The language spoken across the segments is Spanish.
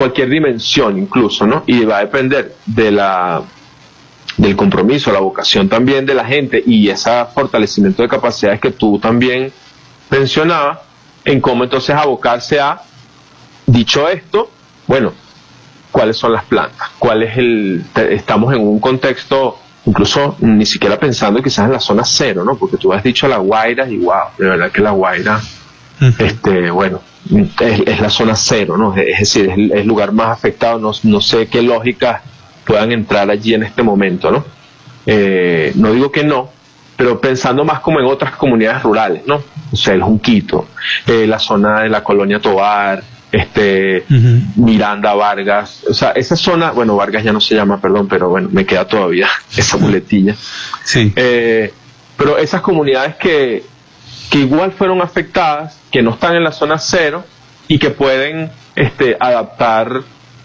cualquier dimensión incluso, ¿no? Y va a depender del compromiso, la vocación también de la gente y ese fortalecimiento de capacidades que tú también mencionabas, en cómo entonces abocarse a, dicho esto, bueno, cuáles son las plantas, estamos en un contexto, incluso ni siquiera pensando quizás en la zona cero, ¿no? Porque tú has dicho La Guaira y wow, de verdad que La Guaira, bueno, es la zona cero, ¿no? Es decir, es el lugar más afectado, no sé qué lógicas puedan entrar allí en este momento, ¿no? No digo que no, pero pensando más como en otras comunidades rurales, ¿no? O sea, el Junquito, la zona de la Colonia Tovar, Miranda, Vargas, o sea, esa zona, bueno, Vargas ya no se llama, perdón, pero bueno, me queda todavía esa muletilla. Sí. Pero esas comunidades que igual fueron afectadas, que no están en la zona cero y que pueden adaptar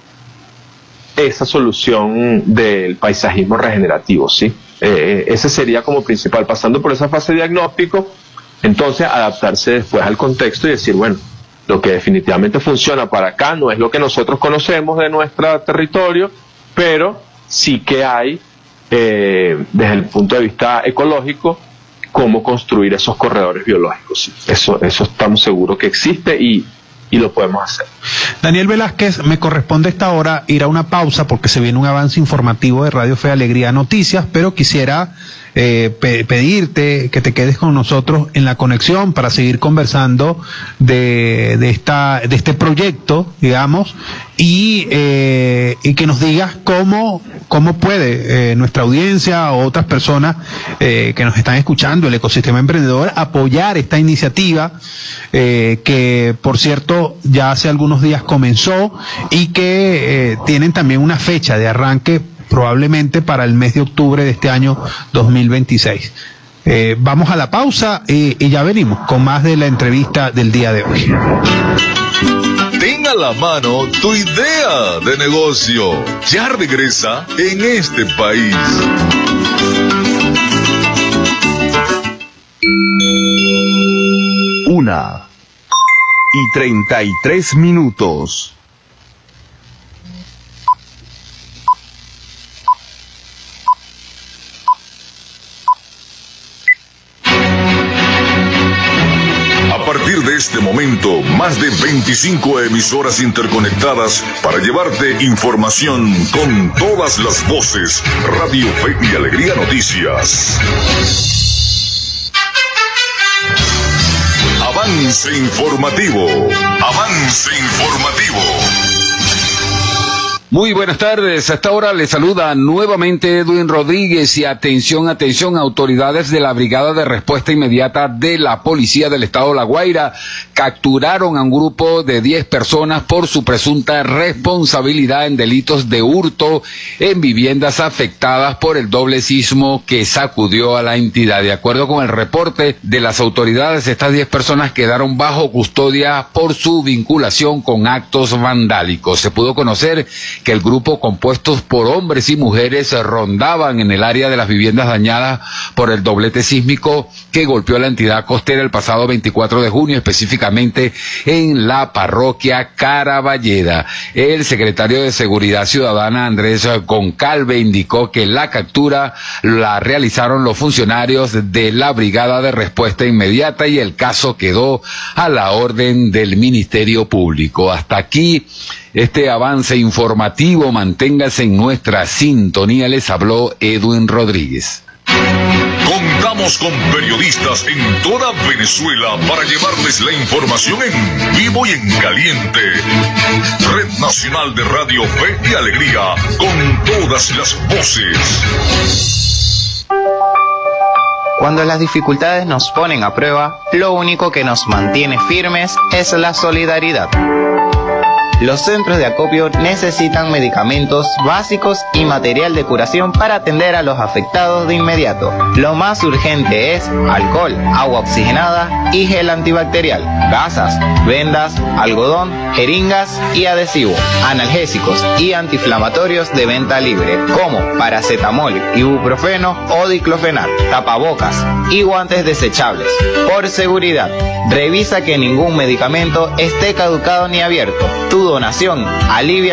esa solución del paisajismo regenerativo, ¿sí? Ese sería como principal, pasando por esa fase de diagnóstico, entonces adaptarse después al contexto y decir, bueno, lo que definitivamente funciona para acá no es lo que nosotros conocemos de nuestro territorio, pero sí que hay, desde el punto de vista ecológico, cómo construir esos corredores biológicos. ¿Sí? Eso estamos seguros que existe y lo podemos hacer. Daniel Velázquez, me corresponde a esta hora ir a una pausa porque se viene un avance informativo de Radio Fe y Alegría Noticias, pero quisiera pedirte que te quedes con nosotros en la conexión para seguir conversando de este proyecto, digamos, y que nos digas cómo puede nuestra audiencia o otras personas que nos están escuchando, el ecosistema emprendedor, apoyar esta iniciativa que, por cierto, ya hace algunos días comenzó y que tienen también una fecha de arranque probablemente para el mes de octubre de este año 2026. Vamos a la pausa y ya venimos con más de la entrevista del día de hoy. Ten a la mano tu idea de negocio. Ya regresa en este país. Una y 33 minutos. A partir de este momento, más de 25 emisoras interconectadas para llevarte información con todas las voces. Radio Fe y Alegría Noticias. Avance informativo. Avance informativo. Muy buenas tardes, hasta ahora le saluda nuevamente Edwin Rodríguez y atención, autoridades de la Brigada de Respuesta Inmediata de la Policía del Estado de La Guaira capturaron a un grupo de 10 personas por su presunta responsabilidad en delitos de hurto en viviendas afectadas por el doble sismo que sacudió a la entidad. De acuerdo con el reporte de las autoridades, estas 10 personas quedaron bajo custodia por su vinculación con actos vandálicos. Se pudo conocer que el grupo, compuesto por hombres y mujeres, rondaban en el área de las viviendas dañadas por el doblete sísmico que golpeó a la entidad costera el pasado 24 de junio, específicamente en la parroquia Caraballeda. El secretario de Seguridad Ciudadana, Andrés Goncalve, indicó que la captura la realizaron los funcionarios de la Brigada de Respuesta Inmediata y el caso quedó a la orden del Ministerio Público. Hasta aquí este avance informativo, manténgase en nuestra sintonía, les habló Edwin Rodríguez. Contamos con periodistas en toda Venezuela para llevarles la información en vivo y en caliente. Red Nacional de Radio Fe y Alegría, con todas las voces. Cuando las dificultades nos ponen a prueba, lo único que nos mantiene firmes es la solidaridad. Los centros de acopio necesitan medicamentos básicos y material de curación para atender a los afectados de inmediato. Lo más urgente es alcohol, agua oxigenada y gel antibacterial, gasas, vendas, algodón, jeringas y adhesivo, analgésicos y antiinflamatorios de venta libre, como paracetamol, ibuprofeno o diclofenac, tapabocas y guantes desechables. Por seguridad, revisa que ningún medicamento esté caducado ni abierto. Tu donación alivia